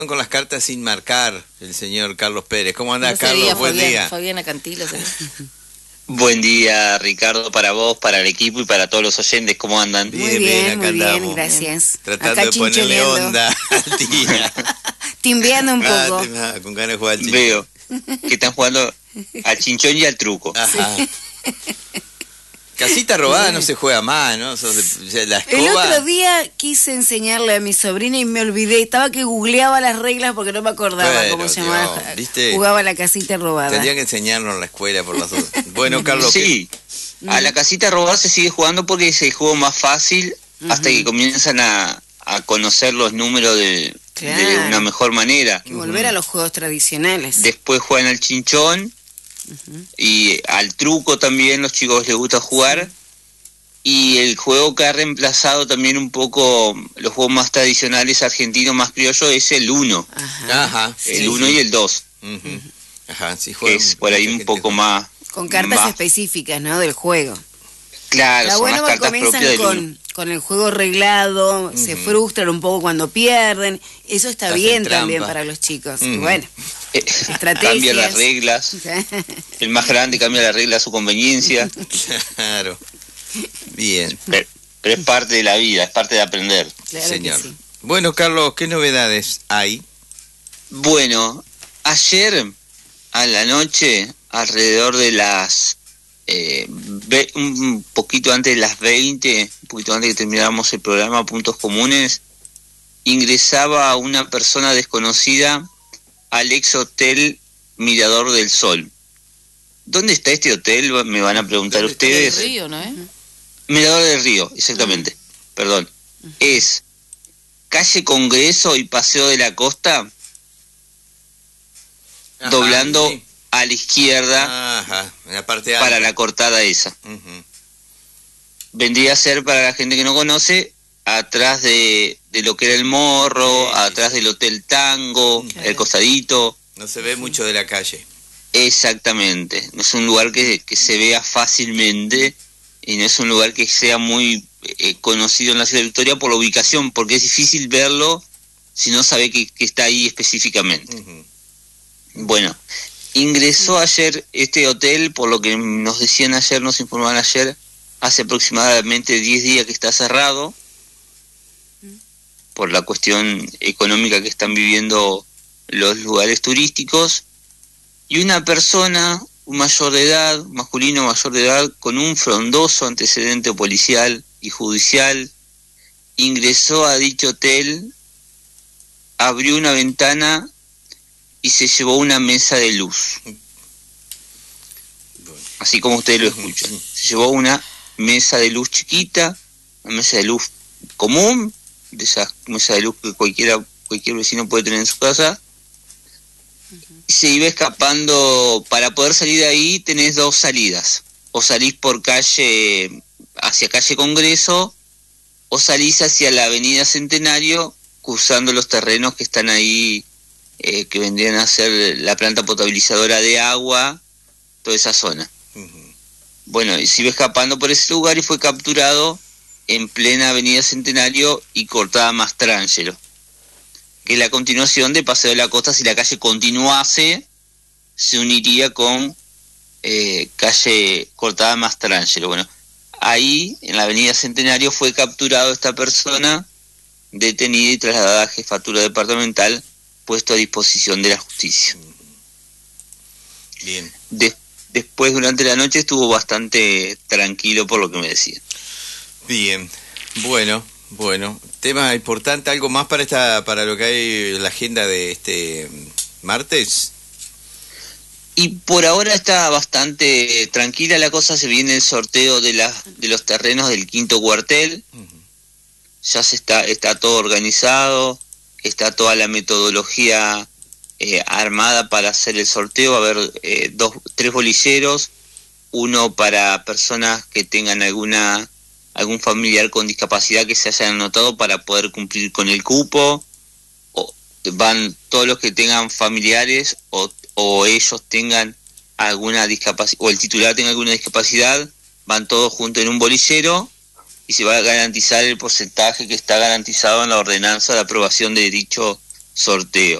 Con las cartas sin marcar, el señor Carlos Pérez. ¿Cómo anda, No Carlos? sería Buen día. Fabiana Cantilo. Buen día, Ricardo, para vos, para el equipo y para todos los oyentes. ¿Cómo andan? Muy bien, acá andamos. gracias. Tratando Acá de ponerle chinchoneando. onda al día. Timbeando un poco. Con ganas de jugar al chinchón. Veo que están jugando al chinchón y al truco. Ajá. Casita robada no se juega más, ¿no? La escoba. El otro día quise enseñarle a mi sobrina y me olvidé. Estaba que googleaba las reglas porque no me acordaba Pero, cómo se llamaba. ¿viste? Jugaba la casita robada. Tendrían que enseñarnos en la escuela por las dos. Bueno, Carlos. Sí, a la casita robada se sigue jugando porque es el juego más fácil hasta que comienzan a conocer los números de una mejor manera. Y volver a los juegos tradicionales. Después juegan al chinchón. Y al truco también los chicos les gusta jugar. Y el juego que ha reemplazado también un poco los juegos más tradicionales argentinos, más criollos, es el 1. Ajá. El 1 y el 2. Ajá, sí, Que es por ahí un poco más... Con cartas más, específicas, ¿no? Del juego. claro, Está son bueno las que cartas comienzan propias del 1. con el juego reglado, se frustran un poco cuando pierden. Eso está Hacen bien trampa. también para los chicos. Y bueno, estrategias. Cambia las reglas. El más grande cambia las reglas a su conveniencia. Claro. Bien. Pero es parte de la vida, es parte de aprender. Claro Señor. que sí. Bueno, Carlos, ¿qué novedades hay? Bueno, ayer a la noche, alrededor de las... un poquito antes de las 20, un poquito antes que termináramos el programa Puntos Comunes, ingresaba una persona desconocida al ex hotel Mirador del Sol. ¿Dónde está este hotel? Me van a preguntar ¿Dónde está ustedes. El río, ¿no es? Mirador del Río, exactamente. Perdón. Es calle Congreso y Paseo de la Costa, Ajá, doblando sí. a la izquierda Ajá, en la parte alta. para la cortada esa. Ujú. Vendría a ser, para la gente que no conoce, atrás de lo que era el Morro, Sí, atrás del Hotel Tango, el costadito. No se ve mucho de la calle. Exactamente. No es un lugar que se vea fácilmente y no es un lugar que sea muy conocido en la ciudad de Victoria por la ubicación, porque es difícil verlo si no sabe que está ahí específicamente. Ujú. Bueno, ingresó ayer este hotel, por lo que nos decían ayer, nos informaban ayer, hace aproximadamente 10 días que está cerrado, por la cuestión económica que están viviendo los lugares turísticos, y una persona, un mayor de edad, masculino mayor de edad, con un frondoso antecedente policial y judicial, ingresó a dicho hotel, abrió una ventana y se llevó una mesa de luz. Así como ustedes lo escuchan. Se llevó una mesa de luz chiquita, una mesa de luz común, de esas mesas de luz que cualquier vecino puede tener en su casa, y se iba escapando. Para poder salir de ahí tenés dos salidas: o salís por hacia calle Congreso, o salís hacia la avenida Centenario, cruzando los terrenos que están ahí, que vendrían a ser la planta potabilizadora de agua, toda esa zona. Bueno, y se iba escapando por ese lugar y fue capturado en plena avenida Centenario y cortada Mastrangelo, que es la continuación de Paseo de la Costa. Si la calle continuase, se uniría con calle cortada Mastrangelo. Bueno, ahí en la avenida Centenario fue capturado esta persona, detenida y trasladada a jefatura departamental, puesto a disposición de la justicia. Bien. Después, durante la noche, estuvo bastante tranquilo, por lo que me decían. Bien. Bueno. Tema importante, algo más para lo que hay en la agenda de este martes. Y por ahora está bastante tranquila la cosa. Se viene el sorteo de los terrenos del quinto cuartel. Ya está todo organizado, está toda la metodología armada para hacer el sorteo. Va a haber 3 bolilleros, uno para personas que tengan algún familiar con discapacidad que se hayan anotado para poder cumplir con el cupo. Van todos los que tengan familiares o ellos tengan alguna discapacidad, o el titular tenga alguna discapacidad, van todos juntos en un bolillero y se va a garantizar el porcentaje que está garantizado en la ordenanza de aprobación de dicho sorteo.